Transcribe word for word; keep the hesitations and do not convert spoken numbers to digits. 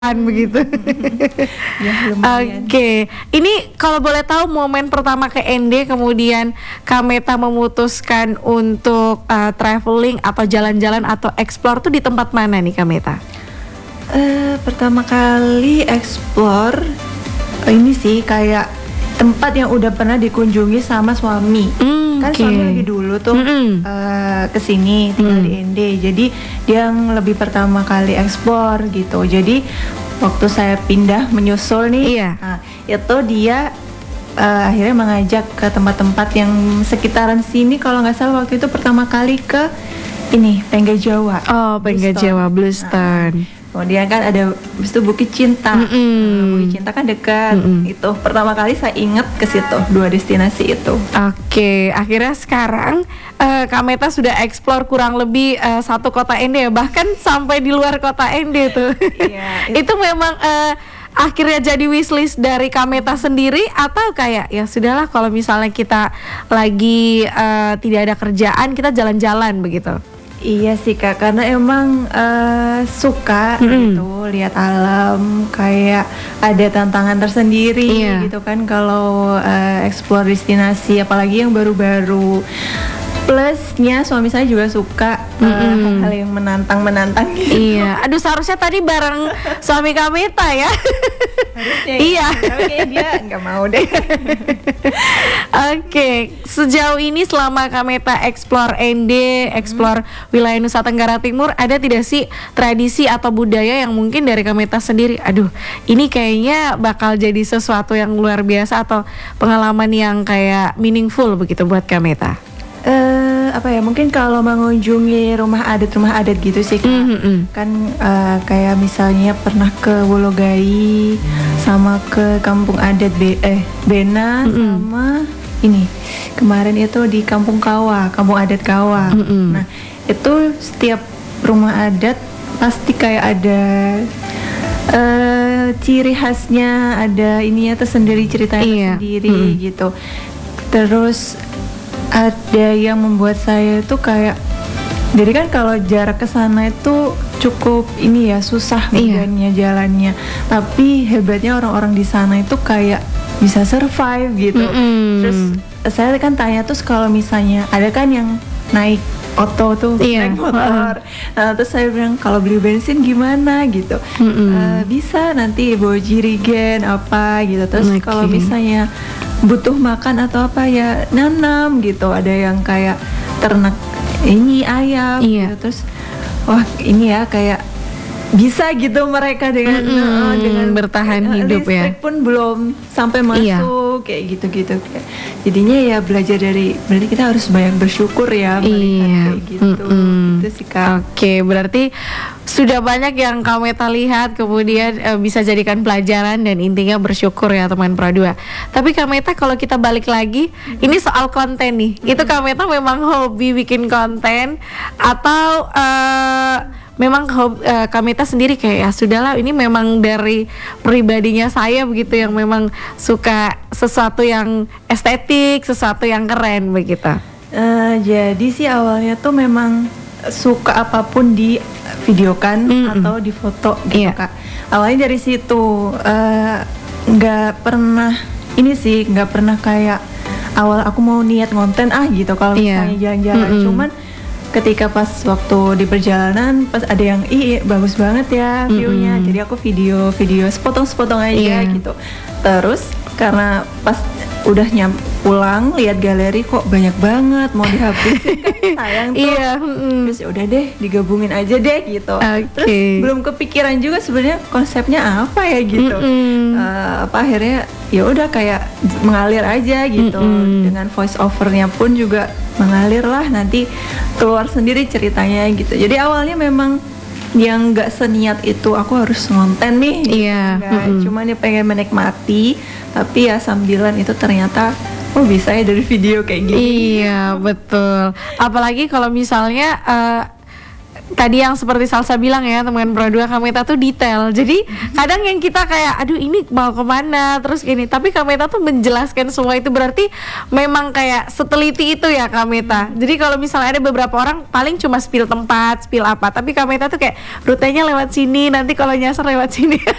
begitu. Ya, Oke, lumayan. ini kalau boleh tahu momen pertama ke N D kemudian Kameta memutuskan untuk uh, traveling atau jalan-jalan atau explore tuh di tempat mana nih Kameta? Eh, pertama kali explore eh, ini sih kayak tempat yang udah pernah dikunjungi sama suami. Mm, Kan oke. suami lagi dulu tuh Mm-mm. eh, kesini tinggal Mm. di N D. Jadi dia yang lebih pertama kali explore gitu. Jadi waktu saya pindah menyusul nih, Iya. nah, itu dia eh, akhirnya mengajak ke tempat-tempat yang sekitaran sini. Kalau nggak salah waktu itu pertama kali ke ini Penggai Jawa. Oh, Penggai Bluestone. Jawa, Bluestone. Nah, kemudian kan ada habis itu Bukit Cinta. Mm-mm. Nah, Bukit Cinta kan dekat. Mm-mm. Itu pertama kali saya ingat ke situ, dua destinasi itu. Oke, akhirnya sekarang uh, Kameta sudah explore kurang lebih uh, satu kota N D ya, bahkan sampai di luar kota N D tuh. Iya, Itu memang uh, akhirnya jadi wishlist dari Kameta sendiri atau kayak ya sudahlah kalau misalnya kita lagi uh, tidak ada kerjaan kita jalan-jalan begitu. Iya sih Kak, karena emang eh, suka Mm-mm. gitu lihat alam, kayak ada tantangan tersendiri Iya. gitu kan kalau eh, explore destinasi, apalagi yang baru-baru. Plusnya suami saya juga suka eh, Mm-mm. hal-hal yang menantang-menantang gitu. Iya, aduh seharusnya tadi bareng suami Kameta ya. Harusnya ya, Iya. tapi kayaknya dia nggak mau deh. Oke, sejauh ini selama Kameta explore N D, explore wilayah Nusa Tenggara Timur, ada tidak sih tradisi atau budaya yang mungkin dari Kameta sendiri, aduh ini kayaknya bakal jadi sesuatu yang luar biasa atau pengalaman yang kayak meaningful begitu buat Kameta? Eh, apa ya, mungkin kalau mengunjungi rumah adat rumah adat gitu sih Kak. Mhm. Kan eh, kayak misalnya pernah ke Wologai sama ke kampung adat Be eh Bena Mm-mm. sama ini kemarin itu di kampung Kawa, kampung adat Kawa. Mm-mm. Nah itu setiap rumah adat pasti kayak ada eh, ciri khasnya, ada ininya tersendiri, ceritanya Iya. sendiri Mm-mm. gitu. Terus ada yang membuat saya itu kayak, jadi kan kalau jarak ke sana itu cukup ini ya, susah Iya. medannya, jalannya. Tapi hebatnya orang-orang di sana itu kayak bisa survive gitu. Mm-mm. Terus saya kan tanya, terus kalau misalnya ada kan yang naik oto tuh, Iya. naik motor. Nah, terus saya bilang kalau beli bensin gimana gitu. Mm-mm. "Eh, bisa nanti bawa jirigen apa gitu. Terus Oke. kalau misalnya butuh makan atau apa ya nanam gitu. Ada yang kayak ternak ini ayam Iya. gitu. Terus wah ini ya kayak bisa gitu mereka dengan Mm-mm, eh, dengan bertahan eh, hidup ya. listrik pun belum sampai Iya. masuk kayak gitu-gitu. Jadinya ya belajar dari, berarti kita harus banyak bersyukur ya melihat Iya. kayak gitu. Mm-mm. Gitu sih Kak. Oke, berarti sudah banyak yang Kameta lihat kemudian eh, bisa jadikan pelajaran dan intinya bersyukur ya teman Pro dua. Tapi Kameta kalau kita balik lagi, ini soal konten nih. Itu Kameta memang hobi bikin konten atau eh, memang hobi, eh, Kameta sendiri kayak ya sudahlah ini memang dari pribadinya saya begitu yang memang suka sesuatu yang estetik, sesuatu yang keren begitu. Eh, jadi sih awalnya tuh memang suka apapun di videokan Mm-mm. atau di foto gitu Iya. Kak. Awalnya dari situ, eh, nggak pernah ini sih, nggak pernah kayak awal aku mau niat konten ah gitu kalau Iya. misalnya jalan-jalan. Mm-mm. Cuman ketika pas waktu di perjalanan pas ada yang ih bagus banget ya view-nya, Mm-mm. jadi aku video video sepotong-sepotong aja Iya. gitu. Terus karena pas udah nyam pulang lihat galeri kok banyak banget mau dihabisin kan sayang tuh. Iya, mm-mm. Terus ya udah deh digabungin aja deh gitu. Oke. Terus belum kepikiran juga sebenarnya konsepnya apa ya gitu. Mm-mm. Eh, apa akhirnya ya udah kayak mengalir aja gitu. Mm-mm. Dengan voice overnya pun juga mengalir lah, nanti keluar sendiri ceritanya gitu. Jadi awalnya memang yang nggak seniat itu aku harus ngonten nih. Iya, Nggak, mm-mm. cuman dia pengen menikmati, tapi ya sambilan itu ternyata oh bisa ya dari video kayak gini. Iya betul. Apalagi kalau misalnya uh, tadi yang seperti Salsa bilang ya, teman Pro dua, Kameta tuh detail. Jadi kadang yang kita kayak aduh ini mau kemana terus gini, tapi Kameta tuh menjelaskan semua itu, berarti memang kayak seteliti itu ya Kameta. Jadi kalau misalnya ada beberapa orang paling cuma spill tempat, spill apa, tapi Kameta tuh kayak rutenya lewat sini, nanti kalau nyasar lewat sini.